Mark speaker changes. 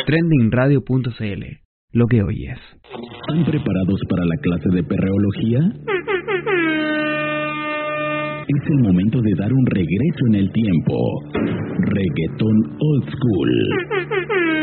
Speaker 1: trendingradio.cl. Lo que oyes.
Speaker 2: ¿Están preparados para la clase de perreología? Es el momento de dar un regreso en el tiempo. Reggaetón Old School.